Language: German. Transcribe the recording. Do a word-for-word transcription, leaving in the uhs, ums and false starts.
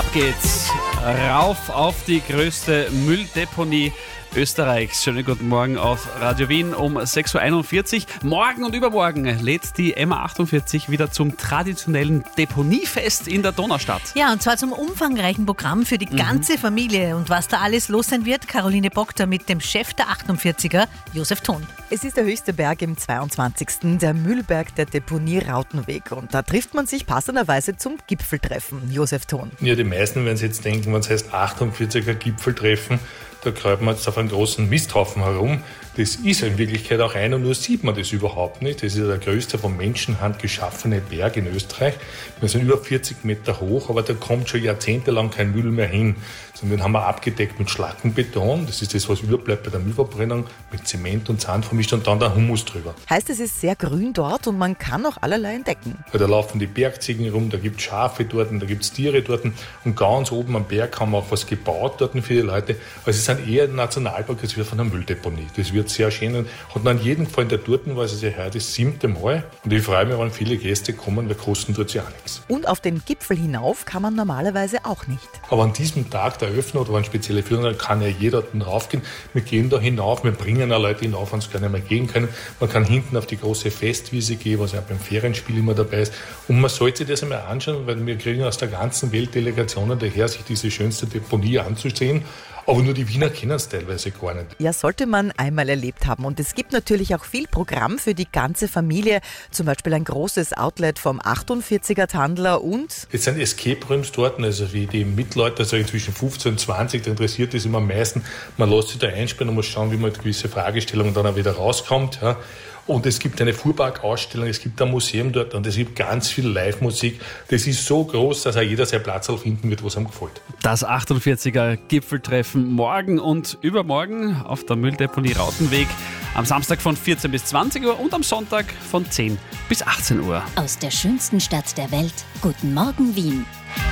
Ab geht's rauf auf die größte Mülldeponie Österreichs. Schönen guten Morgen auf Radio Wien um sechs Uhr einundvierzig. Morgen und übermorgen lädt die M A achtundvierzig wieder zum traditionellen Deponiefest in der Donaustadt. Ja, und zwar zum umfangreichen Programm für die ganze mhm. Familie. Und was da alles los sein wird, Caroline Bockter mit dem Chef der achtundvierziger, Josef Thon. Es ist der höchste Berg im zweiundzwanzigsten, der Müllberg der Deponie Rautenweg. Und da trifft man sich passenderweise zum Gipfeltreffen. Josef Thon. Ja, die meisten werden sich jetzt denken, wenn es heißt achtundvierziger Gipfeltreffen, da gräbt man jetzt auf einen großen Misthaufen herum. Das ist in Wirklichkeit auch einer, nur sieht man das überhaupt nicht. Das ist ja der größte von Menschenhand geschaffene Berg in Österreich. Wir sind über vierzig Meter hoch, aber da kommt schon jahrzehntelang kein Müll mehr hin. Sondern den haben wir abgedeckt mit Schlackenbeton. Das ist das, was überbleibt bei der Müllverbrennung, mit Zement und Sand vermischt und dann der Humus drüber. Heißt, es ist sehr grün dort und man kann auch allerlei entdecken. Ja, da laufen die Bergziegen rum, da gibt es Schafe dort, da gibt es Tiere dort. Und ganz oben am Berg haben wir auch was gebaut dort für die Leute. Also es ist eher ein Nationalpark, als wird von einer Mülldeponie. Das wird sehr schön und hat mir an jedem gefallen, der dort war, es ist ja heute das siebte Mal. Und ich freue mich, wenn viele Gäste kommen, weil kosten tut sie auch nichts. Und auf den Gipfel hinauf kann man normalerweise auch nicht. Aber an diesem Tag der Eröffnung oder eine spezielle Führung, da kann ja jeder dort raufgehen. Wir gehen da hinauf, wir bringen auch Leute hinauf, wenn sie gar nicht mehr gehen können. Man kann hinten auf die große Festwiese gehen, was ja beim Ferienspiel immer dabei ist. Und man sollte sich das einmal anschauen, weil wir kriegen aus der ganzen Welt Delegationen daher, sich diese schönste Deponie anzusehen. Aber nur die Wiener kennen es teilweise gar nicht. Ja, sollte man einmal erlebt haben. Und es gibt natürlich auch viel Programm für die ganze Familie. Zum Beispiel ein großes Outlet vom achtundvierziger Tandler und... Jetzt sind Escape Rooms dort, also wie die Mitleute, also zwischen fünfzehn und zwanzig, da interessiert das immer am meisten. Man lässt sich da einsperren und muss schauen, wie man mit gewisse Fragestellungen dann auch wieder rauskommt. Ja. Und es gibt eine Fuhrparkausstellung, es gibt ein Museum dort und es gibt ganz viel Live-Musik. Das ist so groß, dass auch jeder seinen Platz finden wird, was ihm gefällt. Das achtundvierziger Gipfeltreffen morgen und übermorgen auf der Mülldeponie Rautenweg. Am Samstag von vierzehn bis zwanzig Uhr und am Sonntag von zehn bis achtzehn Uhr. Aus der schönsten Stadt der Welt. Guten Morgen, Wien.